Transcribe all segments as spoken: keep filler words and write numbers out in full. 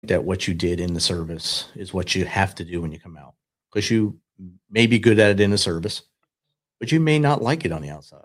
that what you did in the service is what you have to do when you come out. Because you may be good at it in the service, but you may not like it on the outside.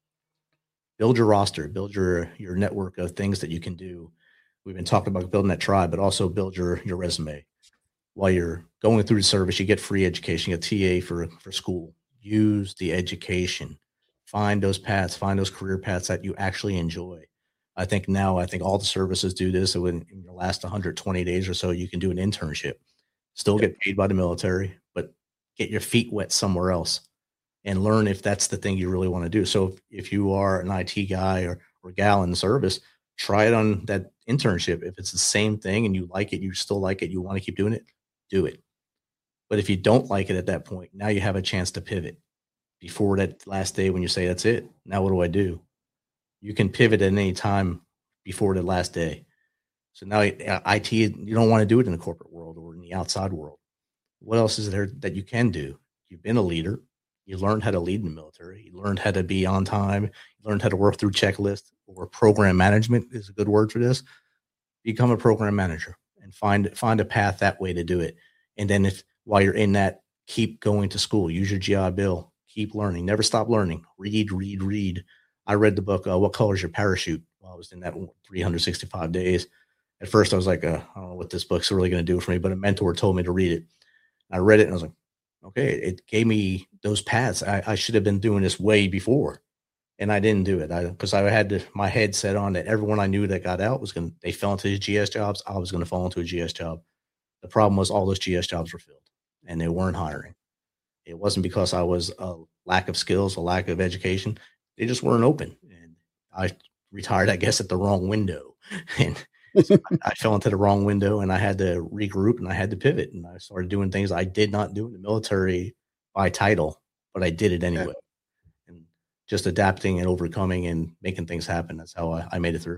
Build your roster, build your your network of things that you can do. We've been talking about building that tribe, but also build your your resume. While you're going through the service, you get free education, you get T A for for school. Use the education. Find those paths, find those career paths that you actually enjoy. I think now, I think all the services do this. So in, in your last one hundred twenty days or so, you can do an internship, still get paid by the military, but get your feet wet somewhere else and learn if that's the thing you really want to do. So if, if you are an I T guy or, or gal in the service, try it on that internship. If it's the same thing and you like it, you still like it, you want to keep doing it, do it. But if you don't like it at that point, now you have a chance to pivot before that last day when you say, that's it. Now what do I do? You can pivot at any time before the last day. So now I T, you don't want to do it in the corporate world or in the outside world. What else is there that you can do? You've been a leader. You learned how to lead in the military. You learned how to be on time. You learned how to work through checklists, or program management is a good word for this. Become a program manager and find, find a path that way to do it. And then if while you're in that, keep going to school, use your G I Bill, keep learning, never stop learning, read, read, read. I read the book, uh, What Color is Your Parachute? While I was in that three hundred sixty-five days. At first I was like, uh, I don't know what this book's really going to do for me, but a mentor told me to read it. I read it and I was like, okay, it gave me those paths. I, I should have been doing this way before. And I didn't do it. I, cause I had to, my head set on that everyone I knew that got out was going to, they fell into the G S jobs. I was going to fall into a G S job. The problem was all those G S jobs were filled and they weren't hiring. It wasn't because I was a lack of skills, a lack of education. They just weren't open. And I retired, I guess, at the wrong window. And so I, I fell into the wrong window and I had to regroup and I had to pivot. And I started doing things I did not do in the military by title, but I did it anyway. Yeah. And just adapting and overcoming and making things happen. That's how I, I made it through.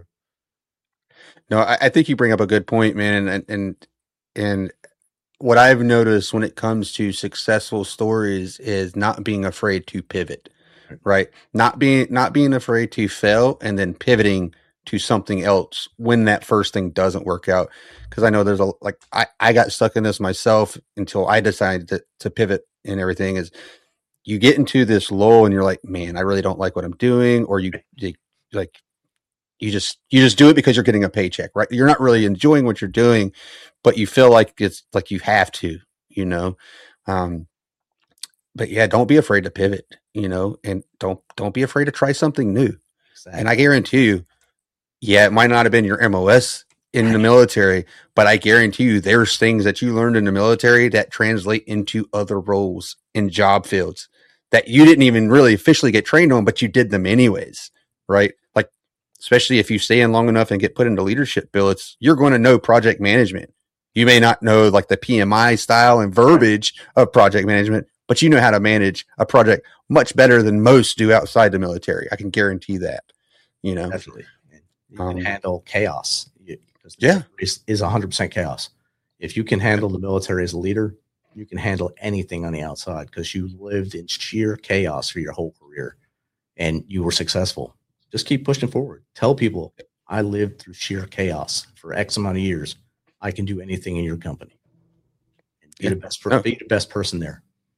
No, I, I think you bring up a good point, man. And, and, and what I've noticed when it comes to successful stories is not being afraid to pivot, right? Not being, not being afraid to fail and then pivoting to something else when that first thing doesn't work out. Cause I know there's a, like, I, I got stuck in this myself until I decided to, to pivot and everything. Is you get into this lull and you're like, man, I really don't like what I'm doing. Or you, you like, you just, you just do it because you're getting a paycheck, right? You're not really enjoying what you're doing, but you feel like it's like you have to, you know? Um, but yeah, don't be afraid to pivot, you know, and don't, don't be afraid to try something new. Exactly. And I guarantee you, yeah, it might not have been your M O S in the military, but I guarantee you there's things that you learned in the military that translate into other roles in job fields that you didn't even really officially get trained on, but you did them anyways, right? Like, especially if you stay in long enough and get put into leadership billets, you're going to know project management. You may not know like the P M I style and verbiage of project management, but you know how to manage a project much better than most do outside the military. I can guarantee that, you know. Definitely. You can um, handle chaos. Yeah. Is one hundred percent chaos. If you can handle the military as a leader, you can handle anything on the outside because you lived in sheer chaos for your whole career and you were successful. Just keep pushing forward. Tell people, I lived through sheer chaos for X amount of years. I can do anything in your company. And be, yeah. the best per- no. be the best person there.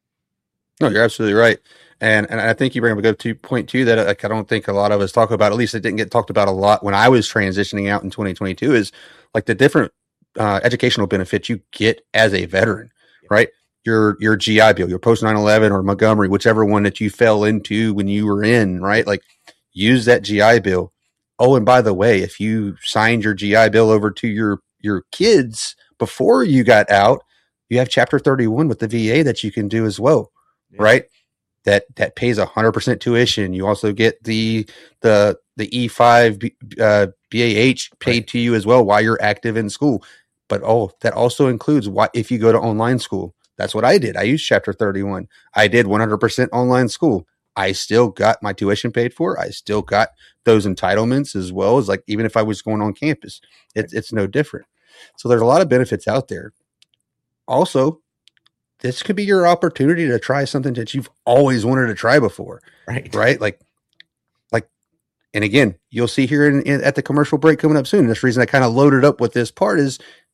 No, you're absolutely right. And and I think you bring up a good two, point too that like, I don't think a lot of us talk about, at least it didn't get talked about a lot when I was transitioning out in twenty twenty-two, is like the different uh, educational benefits you get as a veteran, yeah. right? Your your G I Bill, your post nine eleven or Montgomery, whichever one that you fell into when you were in, right? Like use that G I Bill. Oh, and by the way, if you signed your G I Bill over to your your kids before you got out, you have Chapter thirty-one with the V A that you can do as well, yeah. right? That that pays a hundred percent tuition. You also get the the the E five uh, B A H paid right. to you as well while you're active in school. But oh, that also includes what if you go to online school. That's what I did. I used Chapter thirty-one. I did one hundred percent online school. I still got my tuition paid for. I still got those entitlements as well as like even if I was going on campus, it's it's no different. So there's a lot of benefits out there. Also, this could be your opportunity to try something that you've always wanted to try before. Right. Right. Like, like, and again, you'll see here in, in, at the commercial break coming up soon. And this reason I kind of loaded up with this part is